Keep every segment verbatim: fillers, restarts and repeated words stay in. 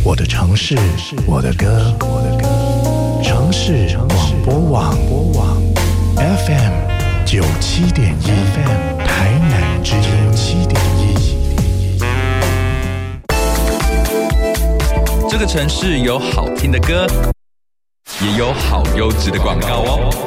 我的城市，我的歌，城市广播网 F M 九七点一 F M 台南之音七点一。 这个城市有好听的歌，也有好优质的广告哦。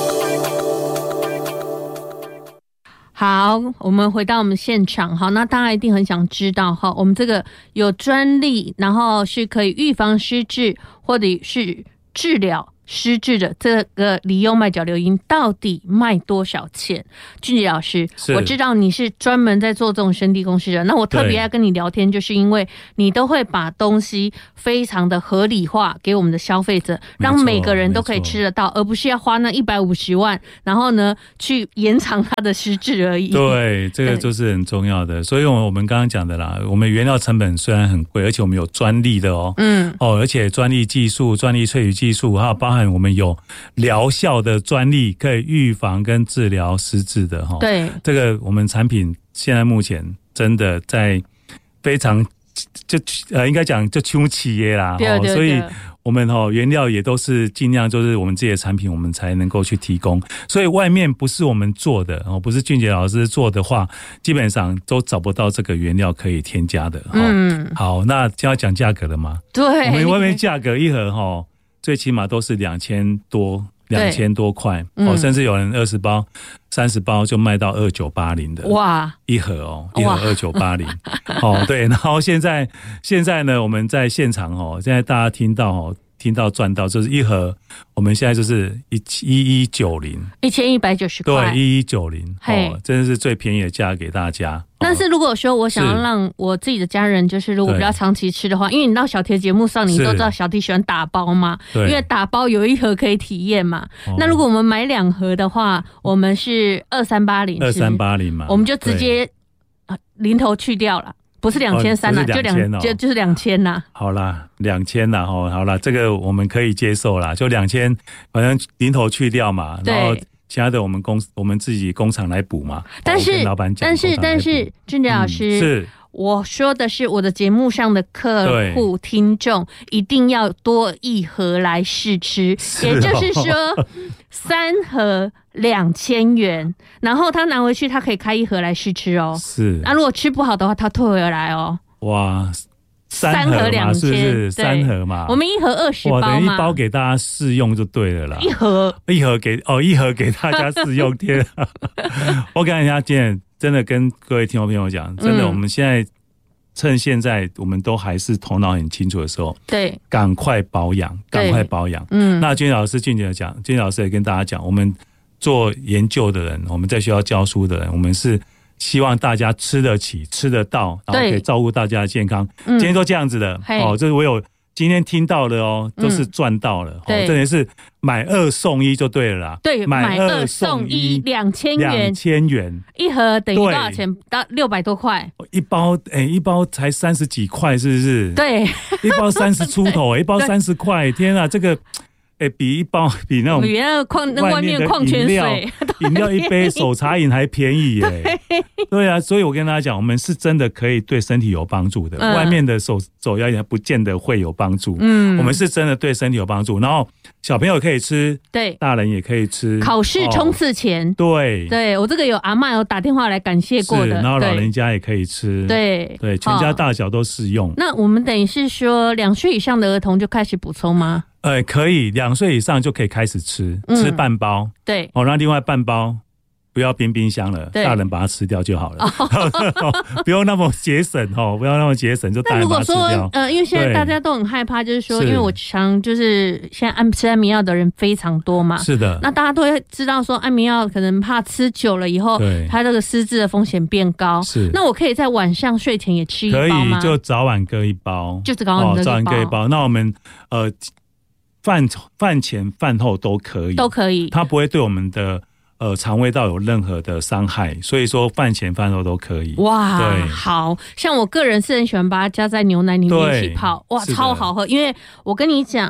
好，我们回到我们现场。好，那大家一定很想知道哈，我们这个有专利，然后是可以预防失智或者是治疗失智的这个李优麦角硫因到底卖多少钱？俊杰老师，我知道你是专门在做这种生地公司的，那我特别要跟你聊天，就是因为你都会把东西非常的合理化给我们的消费者，让每个人都可以吃得到，而不是要花那一百五十万，然后呢去延长它的失智而已。 对，这个就是很重要的。所以我们刚刚讲的啦，我们原料成本虽然很贵，而且我们有专利的哦，嗯，哦，而且专利技术、专利萃取技术，还有包含我们有疗效的专利，可以预防跟治疗失智的哈。对，这个我们产品现在目前真的在非常就呃，应该讲就穷企业啦，对对对，所以我们哦原料也都是尽量就是我们自己的产品，我们才能够去提供。所以外面不是我们做的哦，不是俊杰老师做的话，基本上都找不到这个原料可以添加的。嗯，好，那就要讲价格了吗？对，我们外面价格一盒哈，最起码都是两千多。两千多块、嗯、哦，甚至有人二十包、三十包就卖到二九八零的，哇，一盒哦，一盒二九八零，哦，对，然后现在现在呢，我们在现场哦，现在大家听到哦，听到赚到，就是一盒，我们现在就是一一一九零，一千一百九十块，对，一一九零，哦，真的是最便宜的价给大家。但是如果说我想要让我自己的家人，就是如果比较长期吃的话，因为你到小T节目上，你都知道小T喜欢打包嘛，因为打包有一盒可以体验嘛。那如果我们买两盒的话，我们是二三八零，二三八零嘛，我们就直接零头去掉了。不是两千三啦，就两就就是两千啦。好啦，两千啦，哦，好啦，这个我们可以接受啦，就两千，反正零头去掉嘛，然后其他的我们公我们自己工厂来补嘛。但是老板讲，但是但是俊杰老师、嗯、是。我说的是我的节目上的客户听众一定要多一盒来试吃，也就是说三盒两千元，然后他拿回去他可以开一盒来试吃哦。是，那、啊、如果吃不好的话，他退回来哦。哇，三盒两千，是不是三盒嘛？我们一盒二十包嘛，等于一包给大家试用就对了啦。一盒一盒给哦，一盒给大家试用，天啊！我跟人家今天。真的跟各位听众朋友讲，真的，我们现在趁现在我们都还是头脑很清楚的时候，对，赶快保养，赶快保养。嗯，那俊杰老师，俊杰讲，俊杰老师也跟大家讲，我们做研究的人，我们在学校教书的人，我们是希望大家吃得起、吃得到，然后可以照顾大家的健康。今天都这样子的哦，这是我有。今天听到的哦，都是赚到了，嗯、哦，这也是买二送一就对了啦。对，买二送一，两千元，两千元一盒等于多少钱？到六百多块。一包哎、欸，一包才三十几块，是不是？对，一包三十出头，一包三十块，天啊，这个。哎、欸，比一包比那种外面的饮料饮料一杯手茶饮还便宜耶、欸！对, 对啊，所以我跟大家讲，我们是真的可以对身体有帮助的。嗯、外面的手手摇饮不见得会有帮助，嗯，我们是真的对身体有帮助。然后小朋友可以吃，对，大人也可以吃。考试冲刺前，哦、对，对我这个有阿嬷有打电话来感谢过的，然后老人家也可以吃，对对，全家大小都适用。那我们等于是说，两岁以上的儿童就开始补充吗？呃，可以，两岁以上就可以开始吃，嗯、吃半包，对，哦，那另外半包不要冰冰箱了，大人把它吃掉就好了，哦、不用那么节省哦，不要那么节省，就大人把它吃掉。那如果说，呃，因为现在大家都很害怕，就是说，因为我常就是现在安吃安眠药的人非常多嘛，是的，那大家都会知道说，安眠药可能怕吃久了以后，它这个失智的风险变高。是，那我可以在晚上睡前也吃一包吗？可以，就早晚各一包，就早晚各一包，早晚各一包。那我们呃。饭饭前饭后都可以，都可以，它不会对我们的呃肠胃道有任何的伤害，所以说饭前饭后都可以。哇，对，好像我个人是很喜欢把它加在牛奶里面一起泡，哇，超好喝。因为我跟你讲，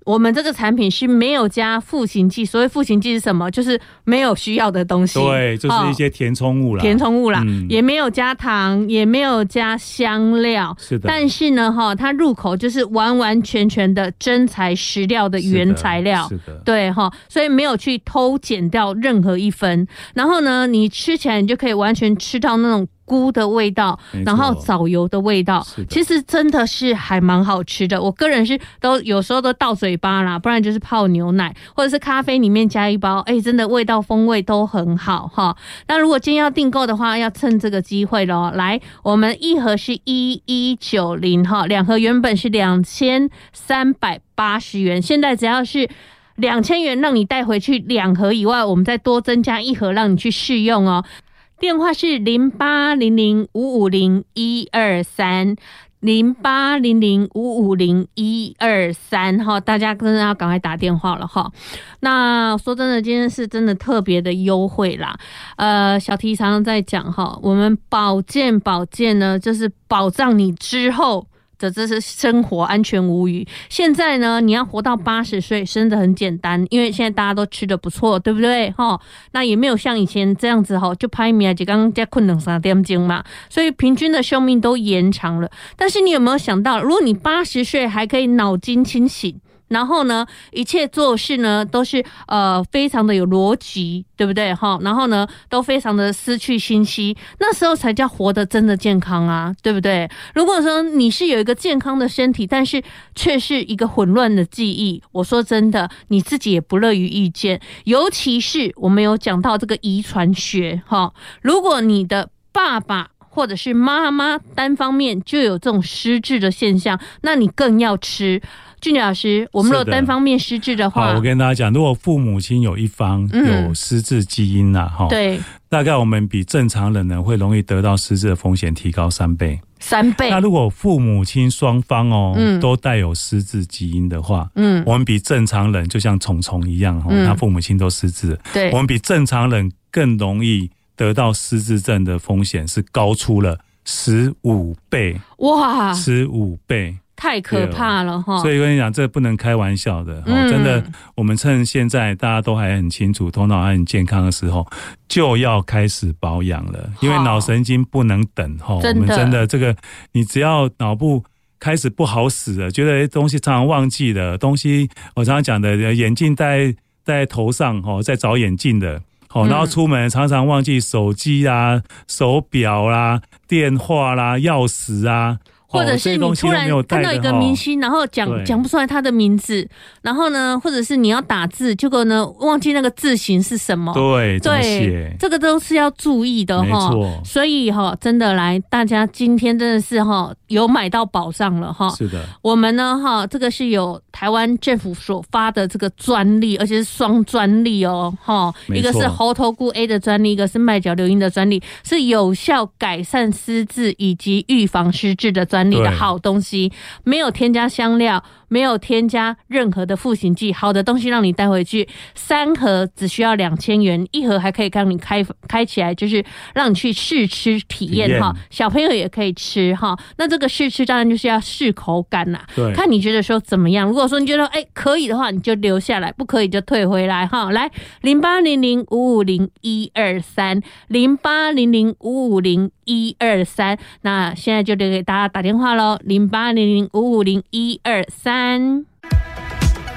我们这个产品是没有加复形剂，所谓复形剂是什么？就是没有需要的东西， 对，就是一些填充物啦， 填充物啦、 嗯， 也没有加糖，也没有加香料， 是的。 但是呢，哈，它入口就是完完全全的真材实料的原材料， 是的，是的对哈，所以没有去偷减掉任何一分。然后呢，你吃起来你就可以完全吃到那种菇的味道，然后藻油的味道，其实真的是还蛮好吃的。我个人是都有时候都倒嘴巴啦，不然就是泡牛奶或者是咖啡里面加一包，哎、欸，真的味道风味都很好哈。那如果今天要订购的话，要趁这个机会咯。来，我们一盒是一一九零哈，两盒原本是两千三百八十元，现在只要是两千元让你带回去两盒以外，我们再多增加一盒让你去试用哦。电话是零八零零五五零一二三零八零零五五零一二三哈，大家真的要赶快打电话了哈。那说真的，今天是真的特别的优惠啦。呃，小T常常在讲哈，我们保健保健呢，就是保障你之后的这是生活安全无虞。现在呢，你要活到八十岁，真的很简单，因为现在大家都吃得不错，对不对？哈，那也没有像以前这样子哈，就拍米啊，就刚刚在困两三点钟嘛，所以平均的寿命都延长了。但是你有没有想到，如果你八十岁还可以脑筋清醒？然后呢，一切做事呢都是呃非常的有逻辑，对不对哈？然后呢，都非常的思绪清晰，那时候才叫活得真的健康啊，对不对？如果说你是有一个健康的身体，但是却是一个混乱的记忆，我说真的，你自己也不乐于意见。尤其是我们有讲到这个遗传学哈，如果你的爸爸或者是妈妈单方面就有这种失智的现象，那你更要吃。俊杰老师，我们如果单方面失智的话， 好，我跟大家讲，如果父母亲有一方有失智基因呐、啊， 对、嗯， 大概我们比正常人呢会容易得到失智的风险提高三倍， 三倍。 那如果父母亲双方哦、嗯、都带有失智基因的话，嗯，我们比正常人就像虫虫一样哦，他、嗯、父母亲都失智，对，我们比正常人更容易得到失智症的风险是高出了十五倍，哇，十五倍。 太可怕了哈！ 所以跟你讲，这不能开玩笑的、嗯、真的，我们趁现在大家都还很清楚，头脑还很健康的时候，就要开始保养了，因为脑神经不能等哈。我们真的这个，你只要脑部开始不好使了，觉得东西常常忘记了，东西我常常讲的，眼镜戴戴头上哈，在找眼镜的。然后出门常常忘记手机啊、手表啦、电话啦、钥匙啊。 或者是你突然看到一个明星，然后讲讲不出来他的名字，然后呢，或者是你要打字，结果呢忘记那个字形是什么， 对， 对，这个都是要注意的哈。所以哈，真的来，大家今天真的是哈有买到宝藏了哈。是的，我们呢哈，这个是有台湾政府所发的这个专利，而且是双专利哦哈，一个是猴头菇 A 的专利，一个是麦角硫因的专利，是有效改善失智以及预防失智的专利。专利的好东西，没有添加香料，没有添加任何的复形剂，好的东西让你带回去。三盒只需要两千元，一盒还可以让你开开起来，就是让你去试吃体验哈。小朋友也可以吃哈。那这个试吃当然就是要试口感啦，看你觉得说怎么样。如果说你觉得哎、欸、可以的话，你就留下来；不可以就退回来哈。来零八零零五五零一二三零八零零五五零一二三，那现在就留给大家打电话喽，零八零零五五零一二三。